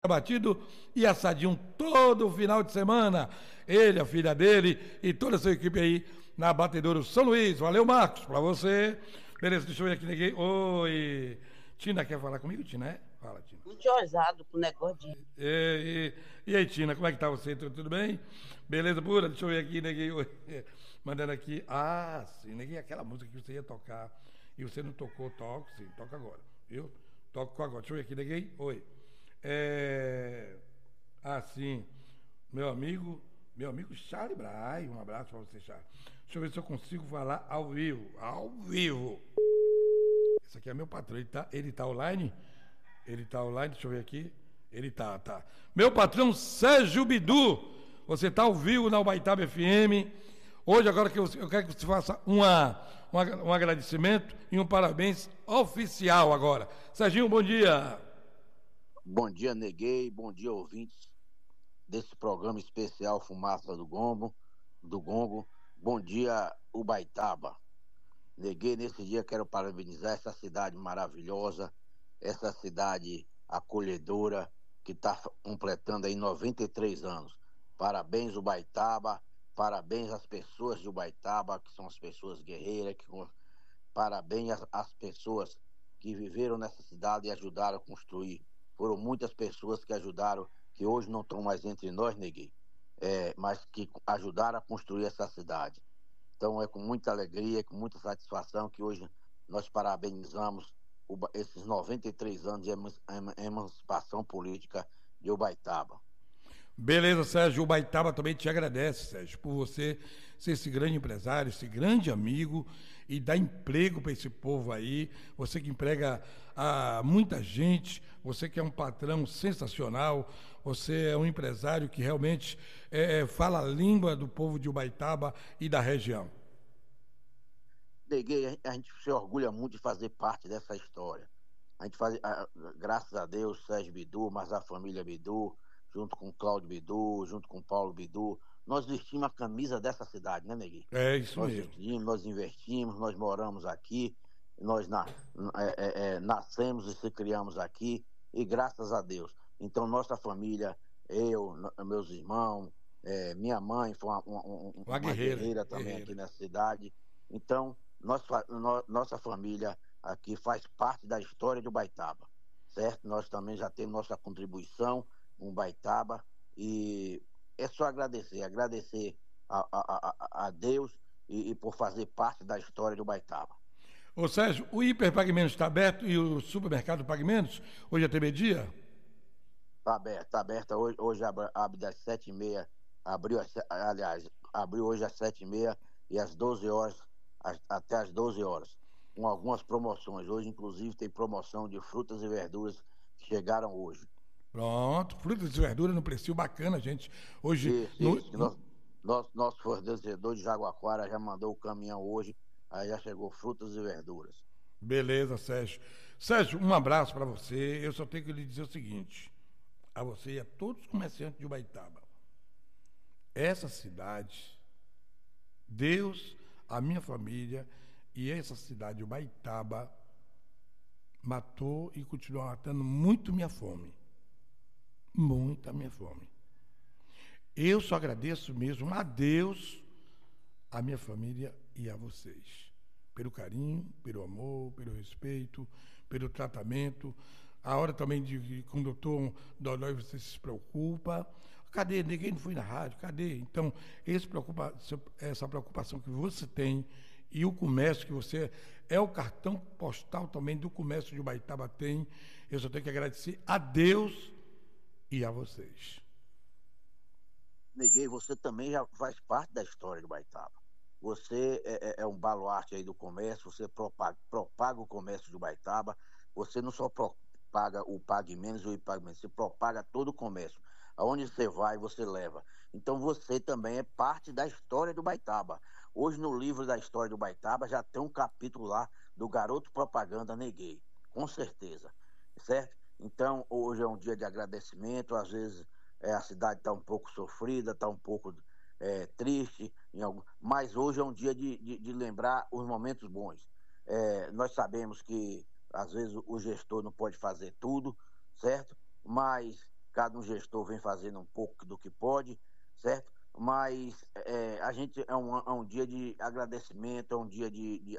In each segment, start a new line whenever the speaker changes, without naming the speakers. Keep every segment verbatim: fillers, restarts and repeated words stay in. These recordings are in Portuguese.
batido e assadinho todo final de semana. Ele, a filha dele e toda a sua equipe aí na Batedouro São Luís. Valeu, Marcos, pra você. Beleza, deixa eu ver aqui, ninguém. Oi. Tina, quer falar comigo, Tina? É? Fala, Tina.
Muito ousado com o negócio de.
E, e, e aí, Tina, como é que tá você? Tudo, tudo bem? Beleza, pura? Deixa eu ver aqui, neguinho. Mandando aqui. Ah, sim, neguinho, aquela música que você ia tocar e você não tocou, toco, sim, toca agora, viu? Toco agora. Deixa eu ver aqui, neguinho. Oi. É... Ah, sim. Meu amigo, meu amigo Charlie Bray, um abraço para você, Charlie. Deixa eu ver se eu consigo falar ao vivo. Ao vivo. Esse aqui é meu patrão, ele tá, ele tá online? Ele tá online, deixa eu ver aqui. Ele tá, tá. Meu patrão Sérgio Bidu, você tá ao vivo na Ubaitaba F M. Hoje, agora que eu, eu quero que você faça uma, uma, um agradecimento e um parabéns oficial agora. Serginho, bom dia.
Bom dia, Neguei. Bom dia, ouvintes desse programa especial Fumaça do Gombo, do Gongo. Bom dia, Ubaitaba. Neguei, nesse dia quero parabenizar essa cidade maravilhosa, essa cidade acolhedora que está completando aí noventa e três anos. Parabéns, Ubaitaba. Parabéns às pessoas de Ubaitaba, que são as pessoas guerreiras. Que... Parabéns às, às pessoas que viveram nessa cidade e ajudaram a construir. Foram muitas pessoas que ajudaram, que hoje não estão mais entre nós, Neguei, é, mas que ajudaram a construir essa cidade. Então é com muita alegria, com muita satisfação que hoje nós parabenizamos o, esses noventa e três anos de emancipação política de Ubaitaba.
Beleza, Sérgio. O Baitaba também te agradece, Sérgio, por você ser esse grande empresário, esse grande amigo e dar emprego para esse povo aí. Você que emprega a muita gente, você que é um patrão sensacional, você é um empresário que realmente é, fala a língua do povo de Ubaitaba e da região.
Neguei, a gente se orgulha muito de fazer parte dessa história. A gente faz, graças a Deus, Sérgio Bidu, mas a família Bidu, junto com Cláudio Bidu, junto com Paulo Bidu, nós vestimos a camisa dessa cidade, né, Neguinho?
É isso
nós
mesmo.
Vestimos, nós investimos, nós moramos aqui, nós na, é, é, nascemos e se criamos aqui, e graças a Deus. Então, nossa família, eu, meus irmãos, é, minha mãe foi uma, uma, uma,
Uma
uma
guerreira,
guerreira também
guerreira.
aqui nessa cidade. Então, nossa, no, nossa família aqui faz parte da história de Ubaitaba, certo? Nós também já temos nossa contribuição, um Baitaba, e é só agradecer, agradecer a, a, a, a Deus e, e por fazer parte da história do Baitaba.
Ô Sérgio, o Hiper Pague Menos está aberto e o supermercado Pague Menos, hoje até meio-dia?
Está aberto, está aberto, hoje, hoje abre, abre das sete e meia, abriu, aliás, abriu hoje às sete e meia e às doze horas, até às doze horas, com algumas promoções. Hoje, inclusive, tem promoção de frutas e verduras que chegaram hoje.
Pronto, frutas e verduras no preço bacana, gente. Hoje.
Isso,
no,
isso. Nosso, nosso, nosso fornecedor de Jaguaquara já mandou o caminhão hoje, aí já chegou frutas e verduras.
Beleza, Sérgio. Sérgio, um abraço para você. Eu só tenho que lhe dizer o seguinte: a você e a todos os comerciantes de Ubaitaba. Essa cidade, Deus, a minha família e essa cidade, Ubaitaba, matou e continua matando muito minha fome. Muita minha fome. Eu só agradeço mesmo a Deus, a minha família e a vocês. Pelo carinho, pelo amor, pelo respeito, pelo tratamento. A hora também de com o doutor Dodói você se preocupa. Cadê? Ninguém não foi na rádio, cadê? Então, esse preocupa, essa preocupação que você tem e o comércio que você é o cartão postal também do comércio de Ubaitaba tem. Eu só tenho que agradecer a Deus e a vocês.
Neguei, você também já faz parte da história do Ubaitaba. Você é, é, é um baluarte aí do comércio, você propaga, propaga o comércio de Ubaitaba, você não só propaga o Pague Menos e o Ipague Menos, você propaga todo o comércio. Aonde você vai, você leva. Então você também é parte da história do Ubaitaba. Hoje no livro da história do Ubaitaba já tem um capítulo lá do garoto propaganda Neguei, com certeza, certo? Então, hoje é um dia de agradecimento, às vezes é, a cidade está um pouco sofrida, está um pouco é, triste, em algum... mas hoje é um dia de, de, de lembrar os momentos bons. É, nós sabemos que, às vezes, o gestor não pode fazer tudo, certo? Mas cada um gestor vem fazendo um pouco do que pode, certo? Mas é, a gente é um, é um dia de agradecimento, é um dia de, de,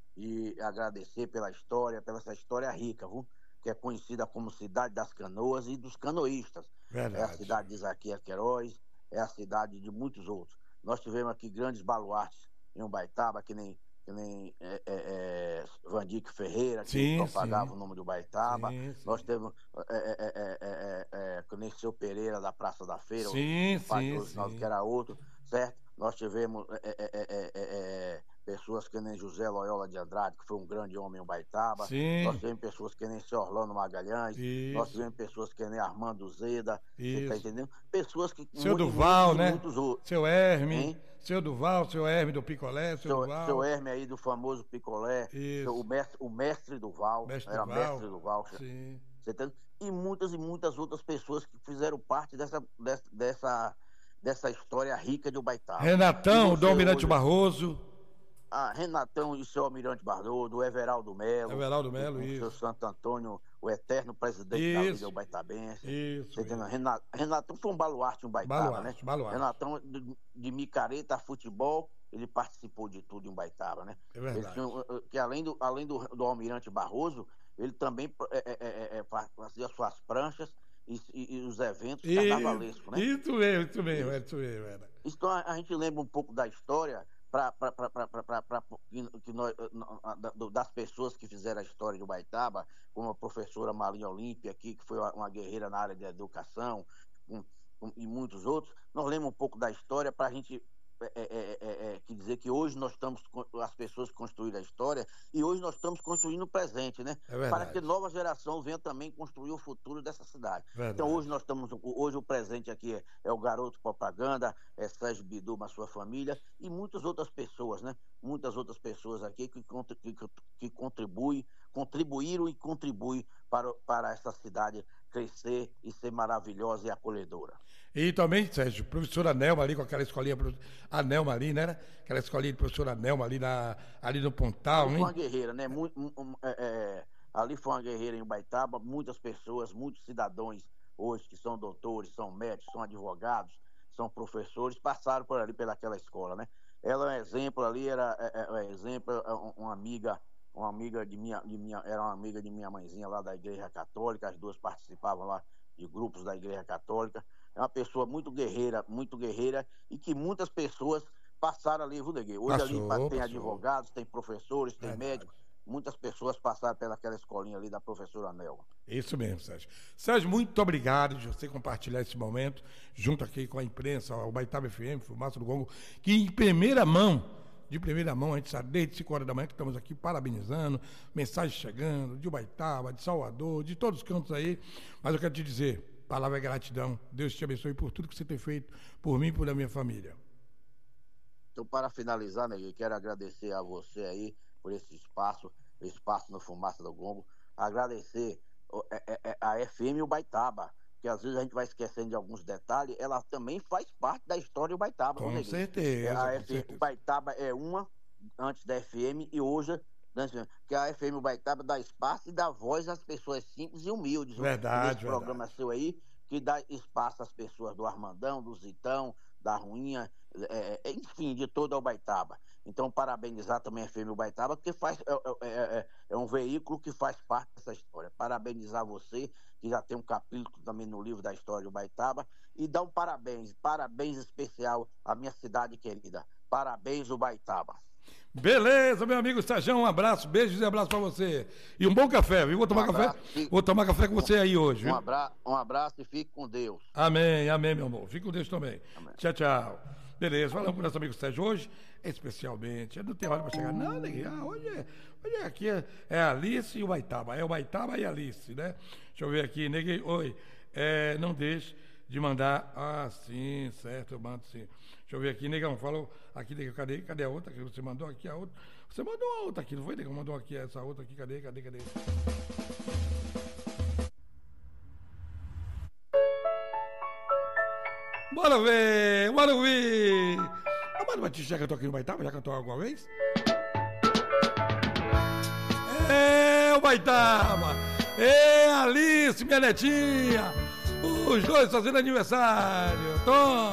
de agradecer pela história, pela essa história rica, viu? Que é conhecida como Cidade das Canoas e dos canoístas.
Verdade.
É a cidade de Isaquias Queiroz, é a cidade de muitos outros. Nós tivemos aqui grandes baluartes em Ubaitaba, que nem, que nem é, é, é, Vandique Ferreira, que
sim,
propagava
sim.
o nome de Ubaitaba.
Sim, sim.
Nós temos é, é, é, é, é, que nem Seu Pereira, da Praça da Feira,
sim,
o pai
sim,
do Osnaldo, que era outro, certo? Nós tivemos é, é, é, é, pessoas que nem José Loyola de Andrade, que foi um grande homem em Ubaitaba.
Sim.
Nós tivemos pessoas que nem seu Orlando Magalhães.
Isso.
Nós tivemos pessoas que nem Armando Zeda.
Isso.
Você tá entendendo? Pessoas que...
Seu
muitos,
Duval,
muitos,
né?
Muitos outros.
Seu Herme.
Hein?
Seu Duval, seu Herme do Picolé, seu,
seu
Duval.
Seu Herme aí do famoso Picolé. Seu, o, mestre, o mestre Duval.
Mestre
era
Duval.
mestre Duval.
Sim.
Você tá... E muitas e muitas outras pessoas que fizeram parte dessa... dessa, dessa dessa história rica de Ubaitaba.
Renatão, do Almirante hoje... Barroso.
Ah, Renatão e seu Almirante Barroso, o Everaldo Melo.
Everaldo Melo, isso.
O seu Santo Antônio, o eterno presidente
isso.
da Liga Ubaitabense.
Isso.
Você isso. Renat, Renatão foi um baluarte em Ubaitaba,
baluarte,
né?
Baluarte.
Renatão, de, de micareta a futebol, ele participou de tudo em Ubaitaba, né?
É verdade.
Ele, que além do, além do, do Almirante Barroso, ele também é, é, é, é, fazia suas pranchas. E, e, e os eventos carnavalescos, né?
Isso mesmo, isso mesmo, isso mesmo. Era.
Então a, a gente lembra um pouco da história pra, pra, pra, pra, pra, pra, que, que nós, das pessoas que fizeram a história de Ubaitaba, como a professora Marinha Olímpia aqui, que foi uma, uma guerreira na área de educação, um, um, e muitos outros. Nós lemos um pouco da história para a gente É, é, é, é, que dizer que hoje nós estamos, as pessoas construíram a história e hoje nós estamos construindo o presente, né?
É
para que nova geração venha também construir o futuro dessa cidade.
Verdade.
Então hoje nós estamos, hoje o presente aqui é, é o Garoto Propaganda, é Sérgio Bidu, a sua família e muitas outras pessoas, né? Muitas outras pessoas aqui que, que, que contribuem, contribuíram e contribuem para, para essa cidade crescer e ser maravilhosa e acolhedora.
E também, Sérgio, professora Nelma ali, com aquela escolinha, a Nelma ali, né? Aquela escolinha de professora Nelma ali, na, ali no Pontal,
ali
hein?
Foi uma guerreira, né? Muito, um, é, é, ali foi uma guerreira em Ubaitaba, muitas pessoas, muitos cidadãos hoje que são doutores, são médicos, são advogados, são professores, passaram por ali pelaquela escola, né? Ela é um exemplo ali, era é, é, um exemplo, uma amiga, uma amiga de minha, de minha, era uma amiga de minha mãezinha lá da Igreja Católica, as duas participavam lá de grupos da Igreja Católica. É uma pessoa muito guerreira, muito guerreira, e que muitas pessoas passaram ali, viu, Neguinho? Hoje passou, ali tem passou. advogados, tem professores, tem Verdade. médicos, muitas pessoas passaram pelaquela escolinha ali da professora Nelma.
Isso mesmo, Sérgio. Sérgio, muito obrigado de você compartilhar esse momento, junto aqui com a imprensa, o Ubaitaba F M, Fumaça do Gongo, que em primeira mão, de primeira mão, a gente sabe, desde cinco horas da manhã que estamos aqui parabenizando, mensagens chegando, de Ubaitaba, de Salvador, de todos os cantos aí, mas eu quero te dizer, palavra é gratidão. Deus te abençoe por tudo que você tem feito por mim e por a minha família.
Então, para finalizar, né, eu quero agradecer a você aí por esse espaço, espaço no Fumaça do Gongo. Agradecer a F M Ubaitaba, que às vezes a gente vai esquecendo de alguns detalhes, ela também faz parte da história de Ubaitaba.
Com
né,
certeza.
A
com
F M
certeza.
Ubaitaba é uma, antes da F M, e hoje... que a F M Ubaitaba dá espaço e dá voz às pessoas simples e humildes.
Verdade,
Esse programa seu aí, que dá espaço às pessoas do Armandão, do Zitão, da Ruinha, é, enfim, de toda a Ubaitaba. Então, parabenizar também a F M Ubaitaba, porque faz, é, é, é, é um veículo que faz parte dessa história. Parabenizar você, que já tem um capítulo também no livro da história de Ubaitaba, e dar um parabéns, parabéns especial à minha cidade querida. Parabéns, Ubaitaba.
Beleza, meu amigo Sérgio, um abraço, beijos e abraço pra você. E um bom café, viu? Vou tomar um café. Fique... Vou tomar café com você aí hoje, viu?
Um abraço, um abraço e fique com Deus.
Amém, amém, meu amor. Fique com Deus também.
Amém.
Tchau, tchau. Beleza, falamos com o nosso amigo Sérgio hoje, especialmente. Não tem hora pra chegar. Não, ah, hoje é. Hoje é aqui é, é Alice e o Ubaitaba. É o Ubaitaba e Alice, né? Deixa eu ver aqui, neguei. Oi. É, não deixe de mandar. Ah, sim, certo, eu mando sim. Deixa eu ver aqui, negão, falou aqui, negão, cadê? Cadê a outra que você mandou aqui, a outra? Você mandou a outra aqui, não foi, negão? Mandou aqui essa outra aqui, cadê, cadê, cadê? Bora ver, bora ouvir! A Mano Batista já cantou aqui no Ubaitaba? Já cantou alguma vez? É, Ubaitaba! É, Alice, minha netinha! Os dois fazendo aniversário. Toma!